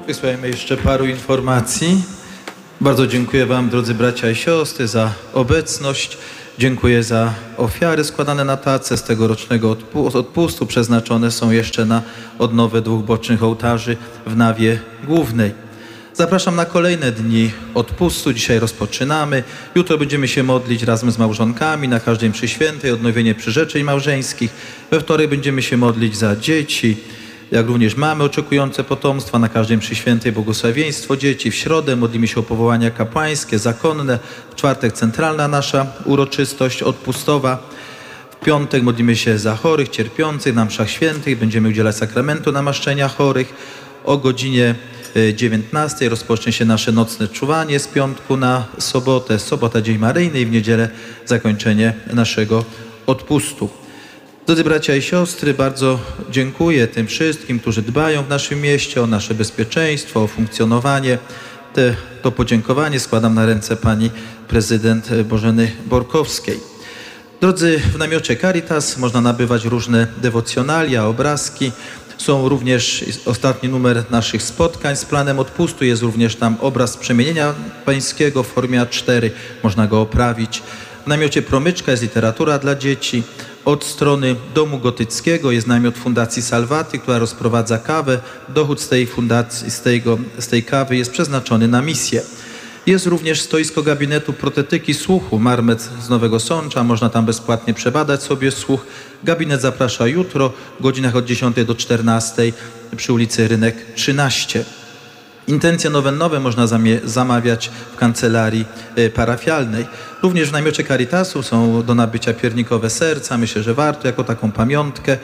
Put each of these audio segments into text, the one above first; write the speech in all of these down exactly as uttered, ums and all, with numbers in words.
Wysłuchajmy jeszcze paru informacji. Bardzo dziękuję Wam, drodzy bracia i siostry, za obecność. Dziękuję za ofiary składane na tacę z tegorocznego odpustu. Przeznaczone są jeszcze na odnowę dwóch bocznych ołtarzy w nawie głównej. Zapraszam na kolejne dni odpustu. Dzisiaj rozpoczynamy. Jutro będziemy się modlić razem z małżonkami na każdej mszy świętej, odnowienie przyrzeczeń małżeńskich. We wtorek będziemy się modlić za dzieci, jak również mamy oczekujące potomstwa, na każdej mszy świętej błogosławieństwo dzieci. W środę modlimy się o powołania kapłańskie, zakonne. W czwartek centralna nasza uroczystość odpustowa. W piątek modlimy się za chorych, cierpiących. Na mszach świętych będziemy udzielać sakramentu namaszczenia chorych. O godzinie dziewiętnastej rozpocznie się nasze nocne czuwanie z piątku na sobotę. Sobota Dzień Maryjny i w niedzielę zakończenie naszego odpustu. Drodzy bracia i siostry, bardzo dziękuję tym wszystkim, którzy dbają w naszym mieście o nasze bezpieczeństwo, o funkcjonowanie. Te, to podziękowanie składam na ręce pani prezydent Bożeny Borkowskiej. Drodzy, w namiocie Caritas można nabywać różne dewocjonalia, obrazki. Są również ostatni numer naszych spotkań z planem odpustu. Jest również tam obraz przemienienia pańskiego w formie A cztery. Można go oprawić. W namiocie Promyczka jest literatura dla dzieci. Od strony Domu Gotyckiego jest namiot Fundacji Salvaty, która rozprowadza kawę. Dochód z tej fundacji, z, tego, z tej kawy jest przeznaczony na misję. Jest również stoisko gabinetu protetyki słuchu, Marmet z Nowego Sącza. Można tam bezpłatnie przebadać sobie słuch. Gabinet zaprasza jutro w godzinach od dziesiątej do czternastej przy ulicy Rynek trzynaście. Intencje nowennowe można zamawiać w kancelarii parafialnej. Również w namiocie Caritasu są do nabycia piernikowe serca. Myślę, że warto jako taką pamiątkę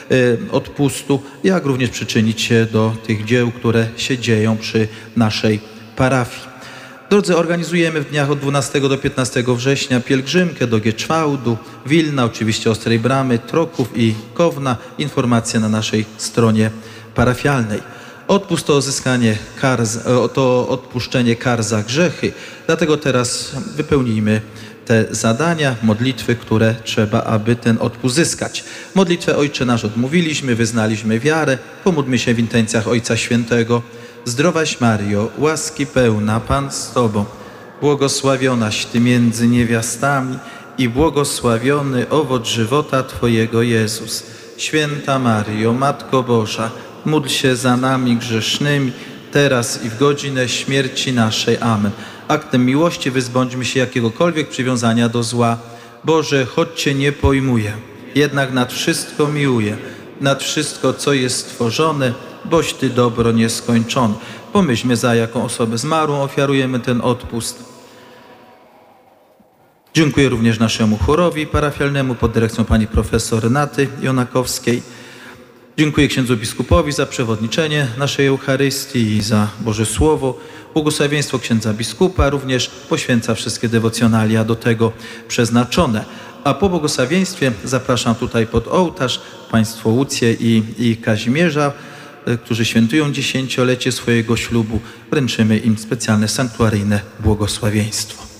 odpustu, jak również przyczynić się do tych dzieł, które się dzieją przy naszej parafii. Drodzy, organizujemy w dniach od dwunastego do piętnastego września pielgrzymkę do Gieczwałdu, Wilna, oczywiście Ostrej Bramy, Troków i Kowna. Informacje na naszej stronie parafialnej. Odpust to uzyskanie kar, to odpuszczenie kar za grzechy. Dlatego teraz wypełnijmy te zadania, modlitwy, które trzeba, aby ten odpust zyskać. Modlitwę Ojcze Nasz odmówiliśmy, wyznaliśmy wiarę. Pomódlmy się w intencjach Ojca Świętego. Zdrowaś Mario, łaski pełna, Pan z Tobą, błogosławionaś Ty między niewiastami i błogosławiony owoc żywota Twojego Jezus. Święta Mario, Matko Boża, módl się za nami grzesznymi, teraz i w godzinę śmierci naszej. Amen. Aktem miłości wyzbądźmy się jakiegokolwiek przywiązania do zła. Boże, choć Cię nie pojmuję, jednak nad wszystko miłuję, nad wszystko, co jest stworzone, boś Ty dobro nieskończone. Pomyślmy, za jaką osobę zmarłą ofiarujemy ten odpust. Dziękuję również naszemu chórowi parafialnemu pod dyrekcją pani profesor Renaty Jonakowskiej. Dziękuję księdzu biskupowi za przewodniczenie naszej Eucharystii i za Boże Słowo. Błogosławieństwo księdza biskupa również poświęca wszystkie dewocjonalia do tego przeznaczone. A po błogosławieństwie zapraszam tutaj pod ołtarz państwo Łucję i, i Kazimierza, którzy świętują dziesięciolecie swojego ślubu. Wręczymy im specjalne sanktuaryjne błogosławieństwo.